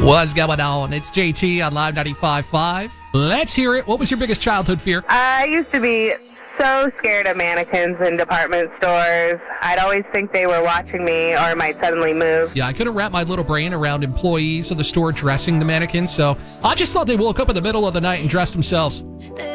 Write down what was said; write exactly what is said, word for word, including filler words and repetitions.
What's going on? It's J T on Live ninety-five point five. Let's hear it. What was your biggest childhood fear? I used to be so scared of mannequins in department stores. I'd always think they were watching me or might suddenly move. Yeah, I couldn't wrap my little brain around employees of the store dressing the mannequins, so I just thought they woke up in the middle of the night and dressed themselves.